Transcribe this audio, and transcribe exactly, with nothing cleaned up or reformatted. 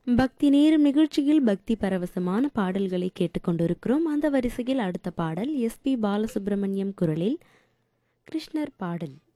பக்தி நேரம் நிகழ்ச்சியில் பக்தி பரவசமான பாடல்களை கேட்டுக்கொண்டிருக்கிறோம். அந்த வரிசையில் அடுத்த பாடல் எஸ் பி பாலசுப்ரமணியம் குரலில் கிருஷ்ணர் பாடல்.